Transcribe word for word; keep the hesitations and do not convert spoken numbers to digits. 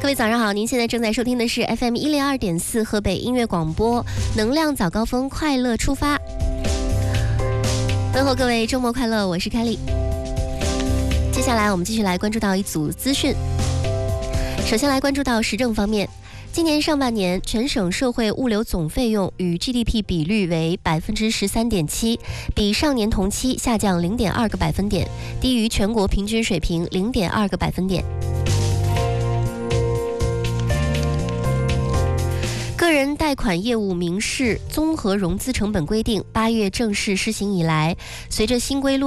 位早上好，您现在正在收听的是 F M 一零二点四河北音乐广播，能量早高峰，快乐出发。问候各位周末快乐，我是凯丽。接下来我们继续来关注到一组资讯。首先来关注到时政方面，今年上半年全省社会物流总费用与 G D P 比率为百分之十三点七，比上年同期下降零点二个百分点，低于全国平均水平零点二个百分点。个人贷款业务明示综合融资成本规定八月正式施行以来，随着新规落